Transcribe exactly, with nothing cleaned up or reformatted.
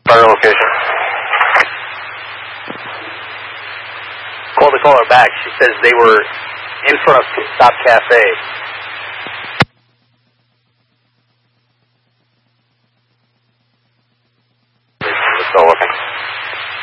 Fire location. Call the caller back. She says they were in front of Stop Cafe